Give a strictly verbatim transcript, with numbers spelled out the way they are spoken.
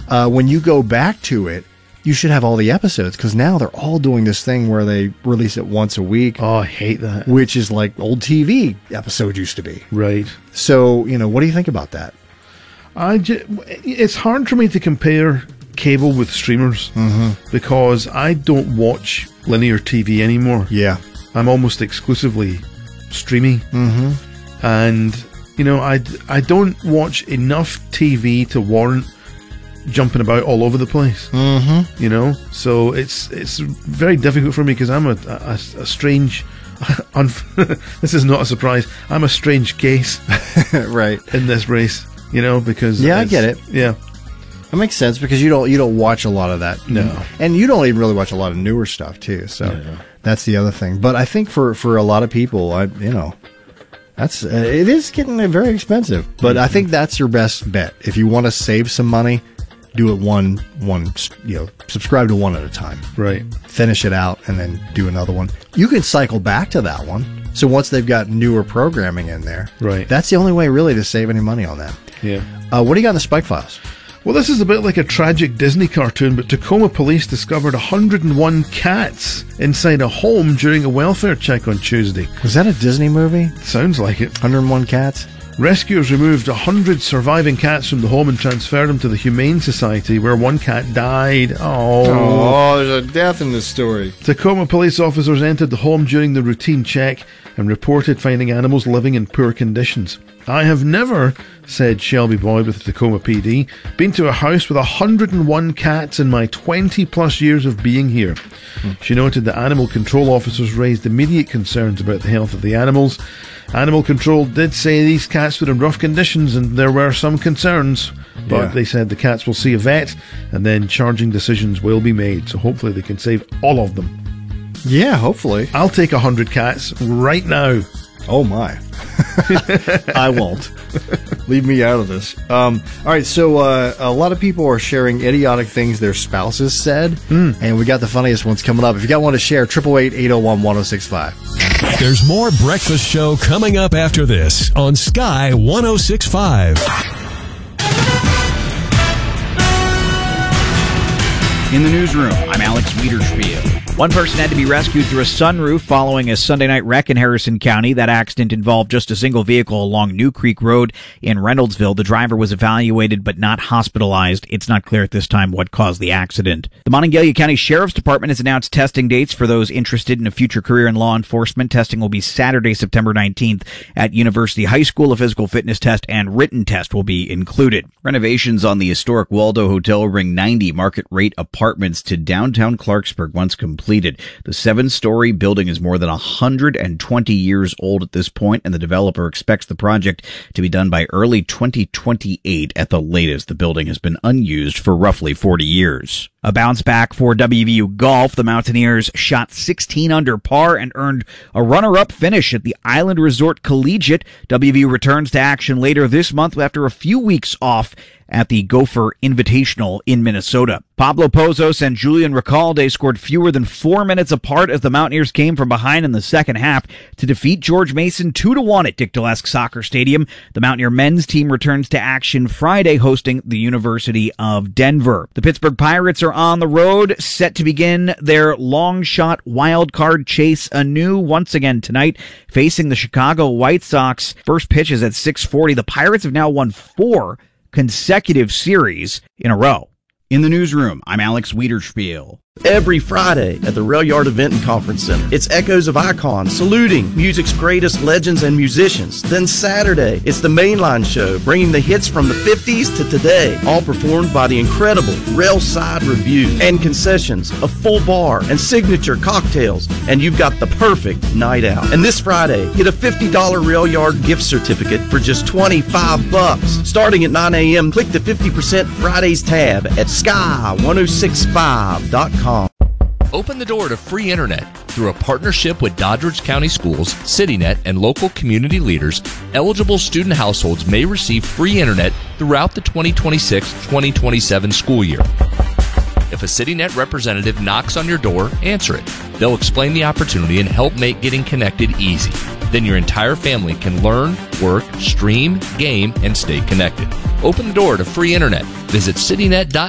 uh, when you go back to it, you should have all the episodes, because now they're all doing this thing where they release it once a week. Oh, I hate that. Which is like old T V episodes used to be. Right. So, you know, what do you think about that? I ju- it's hard for me to compare cable with streamers mm-hmm. because I don't watch linear T V anymore. Yeah. I'm almost exclusively streaming. Mm-hmm. And, you know, I, I don't watch enough T V to warrant jumping about all over the place. Mm-hmm. You know? So it's it's very difficult for me because I'm a, a, a strange... this is not a surprise. I'm a strange case right in this race, you know, because... Yeah, I get it. Yeah. That makes sense because you don't you don't watch a lot of that. No. And you don't even really watch a lot of newer stuff too. So yeah. That's the other thing. But I think for, for a lot of people, I you know, that's uh, it is getting very expensive. But mm-hmm. I think that's your best bet. If you want to save some money, do it one one you know, subscribe to one at a time. Right. Finish it out and then do another one. You can cycle back to that one. So once they've got newer programming in there, right. That's the only way really to save any money on that. Yeah. Uh, what do you got in the Spike Files? Well, this is a bit like a tragic Disney cartoon, but Tacoma police discovered one hundred one cats inside a home during a welfare check on Tuesday. Was that a Disney movie? Sounds like it. one hundred one cats? Rescuers removed one hundred surviving cats from the home and transferred them to the Humane Society, where one cat died. Oh, oh there's a death in this story. Tacoma police officers entered the home during the routine check and reported finding animals living in poor conditions. I have never, said Shelby Boyd with the Tacoma P D, been to a house with one hundred one cats in my twenty plus years of being here. Hmm. She noted that animal control officers raised immediate concerns about the health of the animals. Animal control did say these cats were in rough conditions and there were some concerns, but yeah. They said the cats will see a vet and then charging decisions will be made, so hopefully they can save all of them. Yeah, hopefully. I'll take one hundred cats right now. Oh my. I won't. Leave me out of this. Um, all right, so uh, a lot of people are sharing idiotic things their spouses said, mm. and we got the funniest ones coming up. If you got one to share, eight eight eight, eight oh one, one oh six five. There's more Breakfast Show coming up after this on Sky one oh six point five. In the newsroom, I'm Alex Wiederspiel. One person had to be rescued through a sunroof following a Sunday night wreck in Harrison County. That accident involved just a single vehicle along New Creek Road in Reynoldsville. The driver was evaluated but not hospitalized. It's not clear at this time what caused the accident. The Monongalia County Sheriff's Department has announced testing dates for those interested in a future career in law enforcement. Testing will be Saturday, September nineteenth at University High School. A physical fitness test and written test will be included. Renovations on the historic Waldo Hotel will bring ninety market-rate apartments to downtown Clarksburg once completed. The seven-story building is more than one hundred twenty years old at this point, and the developer expects the project to be done by early twenty twenty-eight at the latest. The building has been unused for roughly forty years. A bounce back for W V U golf. The Mountaineers shot sixteen under par and earned a runner-up finish at the Island Resort Collegiate. W V U returns to action later this month after a few weeks off at the Gopher Invitational in Minnesota. Pablo Pozos and Julian Recalde scored fewer than four minutes apart as the Mountaineers came from behind in the second half to defeat George Mason two to one at Dick Dalesk Soccer Stadium. The Mountaineer men's team returns to action Friday, hosting the University of Denver. The Pittsburgh Pirates are on the road, set to begin their long shot wild card chase anew once again tonight, facing the Chicago White Sox. First pitch is at six forty. The Pirates have now won four consecutive series in a row. In the newsroom, I'm Alex Wiederspiel. Every Friday at the Rail Yard Event and Conference Center, it's Echoes of Icon saluting music's greatest legends and musicians. Then Saturday, it's the Mainline Show, bringing the hits from the fifties to today, all performed by the incredible Railside Review. And concessions, a full bar, and signature cocktails, and you've got the perfect night out. And this Friday, get a fifty dollars Rail Yard gift certificate for just twenty-five bucks. Starting at nine a.m., click the fifty percent Fridays tab at sky ten sixty-five dot com. Open the door to free internet through a partnership with Doddridge County Schools, CityNet, and local community leaders. Eligible student households may receive free internet throughout the twenty twenty-six twenty twenty-seven school year. If a CityNet representative knocks on your door, answer it. They'll explain the opportunity and help make getting connected easy. Then your entire family can learn, work, stream, game, and stay connected. Open the door to free internet. Visit citynet dot